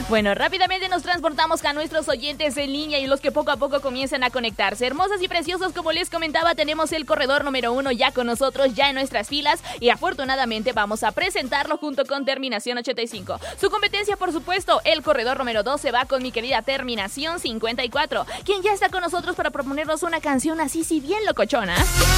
Bueno, rápidamente nos transportamos a nuestros oyentes en línea y los que poco a poco comienzan a conectarse. Hermosas y preciosas, como les comentaba, tenemos el corredor número 1 ya con nosotros, ya en nuestras filas, y afortunadamente vamos a presentarlo junto con Terminación 85. Su competencia, por supuesto, el corredor número 2 se va con mi querida Terminación 54, quien ya está con nosotros para proponernos una canción así, si bien locochona.